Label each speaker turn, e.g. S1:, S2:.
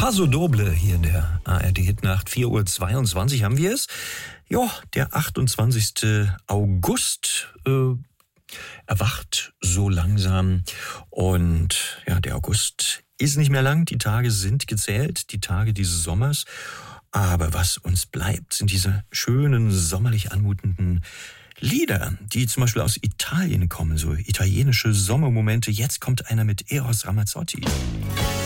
S1: Paso Doble hier in der ARD-Hitnacht. 4:22 Uhr haben wir es. Ja, der 28. August erwacht so langsam. Und ja, der August ist nicht mehr lang. Die Tage sind gezählt, die Tage dieses Sommers. Aber was uns bleibt, sind diese schönen, sommerlich anmutenden Lieder, die zum Beispiel aus Italien kommen, so italienische Sommermomente. Jetzt kommt einer mit Eros Ramazzotti.